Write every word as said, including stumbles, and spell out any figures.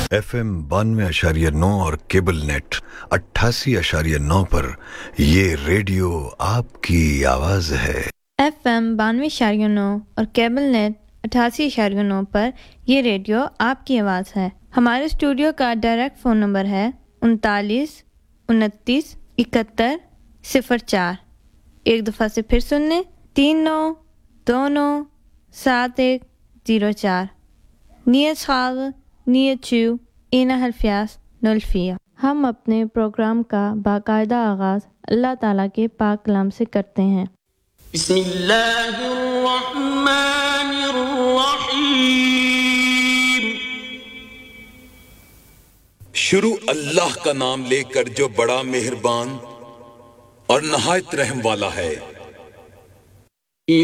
F M बानवे आशारिया नौ और cable net अट्ठासी आशारिया नौ पर ये रेडियो आपकी आवाज है। एफ एम बानवे आशारिया नौ और केबल नेट अट्ठासी आशारिया नौ पर ये रेडियो आपकी आवाज़ है। हमारे स्टूडियो का डायरेक्ट फ़ोन नंबर है उनतालीस उनतीस इकहत्तर सिफर चार। एक दफ़ा से फिर सुन लें, तीन नौ दो नौ सात एक ज़ीरो चार। नियत खाल नियत चू इना हल्फियास नुल्फिया। हम अपने प्रोग्राम का बाकायदा आगाज़ अल्लाह ताला के पाक कलाम से करते हैं। बिस्मिल्लाहिर्रहमानिर्रहीम। शुरू अल्लाह का नाम लेकर जो बड़ा मेहरबान और नहायत रहम वाला है।